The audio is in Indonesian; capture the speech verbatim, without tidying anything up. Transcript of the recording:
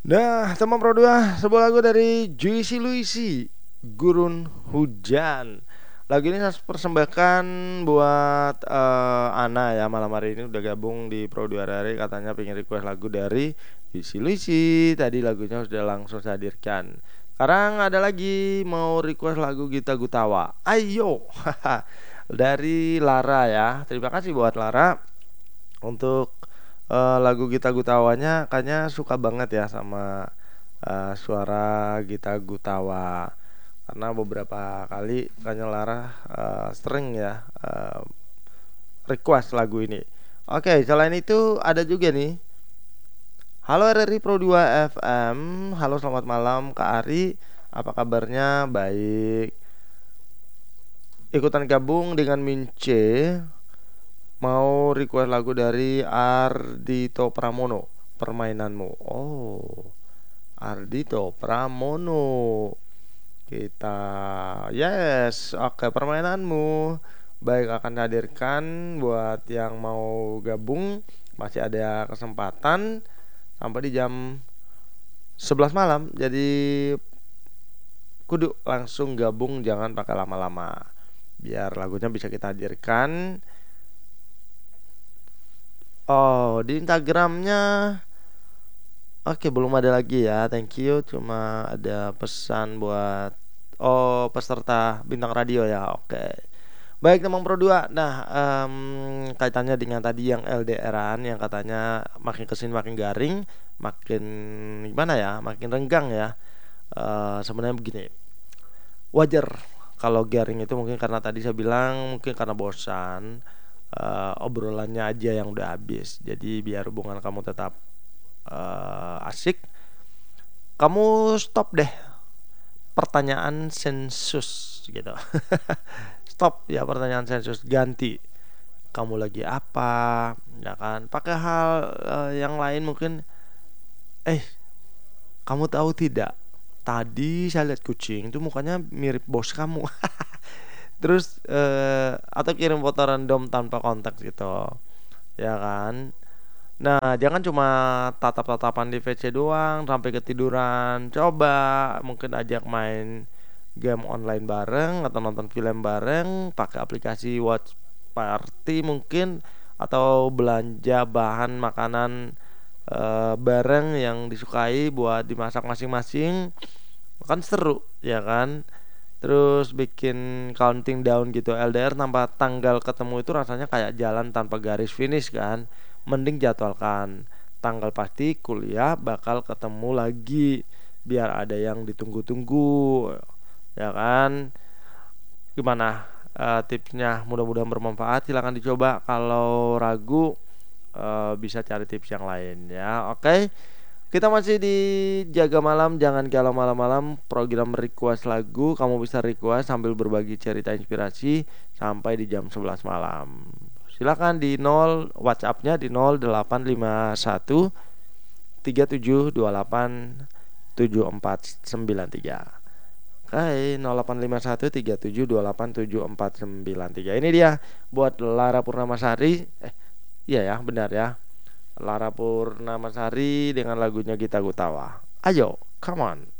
Nah, teman Pro dua, sebuah lagu dari Juicy Luisi, Gurun Hujan. Lagu ini saya persembahkan buat eh, Ana ya, malam hari ini udah gabung di Pro dua hari, katanya pengen request lagu dari Juicy Luisi. Tadi lagunya sudah langsung saya hadirkan. Sekarang ada lagi mau request lagu Gita Gutawa. Ayo, dari Lara ya. Terima kasih buat Lara untuk eh, lagu Gita Gutawanya, kayaknya suka banget ya sama eh, suara Gita Gutawa, karena beberapa kali kayaknya Lara eh, sering ya eh, request lagu ini. Oke, selain itu ada juga nih. Halo R R I Pro dua F M. Halo, selamat malam Kak Ari. Apa kabarnya? Baik. Ikutan gabung dengan Mince. Mau request lagu dari Ardito Pramono, Permainanmu. Oh, Ardito Pramono. Kita yes, oke, Permainanmu. Baik, akan hadirkan buat yang mau gabung. Masih ada kesempatan sampai di jam sebelas malam. Jadi kudu langsung gabung, jangan pakai lama-lama. Biar lagunya bisa kita hadirkan. Oh, di Instagramnya oke, belum ada lagi ya. Thank you. Cuma ada pesan buat oh peserta bintang radio ya. Oke. Baik, teman Pro dua. Nah, em, kaitannya dengan tadi yang L D R-an yang katanya makin kesini makin garing, makin gimana ya, makin renggang ya. Eh, sebenarnya begini, wajar kalau garing itu mungkin karena tadi saya bilang mungkin karena bosan, eh, obrolannya aja yang udah habis. Jadi biar hubungan kamu tetap eh, asik, kamu stop deh pertanyaan sensus gitu. Stop ya pertanyaan sensus, ganti kamu lagi apa, ya kan? Pakai hal eh, yang lain mungkin. Eh, kamu tahu tidak? Tadi saya lihat kucing itu mukanya mirip bos kamu. Terus eh, atau kirim foto random tanpa konteks gitu, ya kan? Nah, jangan cuma tatap-tatapan di V C doang sampai ketiduran. Coba mungkin ajak main game online bareng atau nonton film bareng pakai aplikasi Watch Party mungkin, atau belanja bahan makanan eh, bareng yang disukai buat dimasak masing-masing. Kan seru, ya kan? Terus bikin counting down gitu, L D R tanpa tanggal ketemu itu rasanya kayak jalan tanpa garis finish kan. Mending jadwalkan tanggal pasti kuliah bakal ketemu lagi, biar ada yang ditunggu-tunggu, ya kan? Gimana eh, tipsnya? Mudah-mudahan bermanfaat, silahkan dicoba. Kalau ragu eh, bisa cari tips yang lain ya. Oke, kita masih di Jaga Malam, jangan galau malam-malam. Program request lagu, kamu bisa request sambil berbagi cerita inspirasi sampai di jam sebelas malam. Silakan di nol, WhatsApp-nya di nol delapan lima satu tiga tujuh dua delapan tujuh empat sembilan tiga. Oke, nol delapan lima satu tiga tujuh dua delapan tujuh empat sembilan tiga. Ini dia buat Lara Purnamasari. Eh, iya ya, benar ya. Lara Purnamasari dengan lagunya Gita Gutawa. Ayo, come on.